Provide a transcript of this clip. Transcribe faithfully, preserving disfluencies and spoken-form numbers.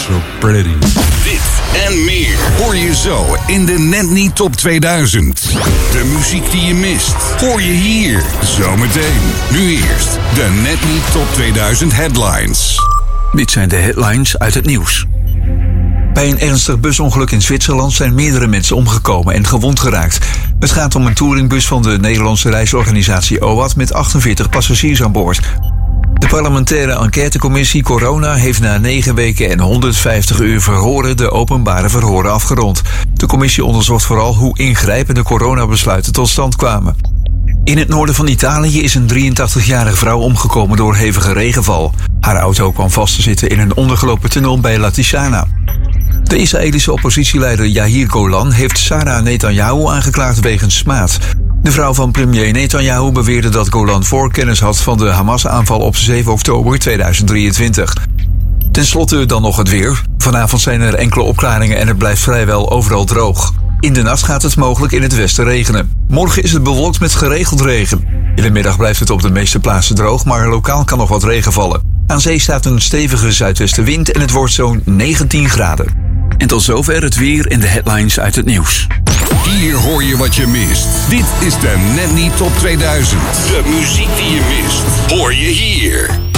so pretty. Dit en meer hoor je zo in de Net Niet Top tweeduizend. De muziek die je mist, hoor je hier zometeen. Nu eerst de Net Niet Top tweeduizend headlines. Dit zijn de headlines uit het nieuws. Bij een ernstig busongeluk in Zwitserland zijn meerdere mensen omgekomen en gewond geraakt. Het gaat om een touringbus van de Nederlandse reisorganisatie O A T met achtenveertig passagiers aan boord. De parlementaire enquêtecommissie Corona heeft na negen weken en honderdvijftig uur verhoren de openbare verhoren afgerond. De commissie onderzocht vooral hoe ingrijpende coronabesluiten tot stand kwamen. In het noorden van Italië is een drieëntachtigjarige vrouw omgekomen door hevige regenval. Haar auto kwam vast te zitten in een ondergelopen tunnel bij Latisana. De Israëlische oppositieleider Yair Golan heeft Sarah Netanyahu aangeklaagd wegens smaad. De vrouw van premier Netanyahu beweerde dat Golan voorkennis had van de Hamas-aanval op zeven oktober tweeduizend drieëntwintig. Ten slotte dan nog het weer. Vanavond zijn er enkele opklaringen en het blijft vrijwel overal droog. In de nacht gaat het mogelijk in het westen regenen. Morgen is het bewolkt met geregeld regen. In de middag blijft het op de meeste plaatsen droog, maar lokaal kan nog wat regen vallen. Aan zee staat een stevige zuidwestenwind en het wordt zo'n negentien graden. En tot zover het weer en de headlines uit het nieuws. Hier hoor je wat je mist. Dit is de Net Niet Top tweeduizend. De muziek die je mist, hoor je hier.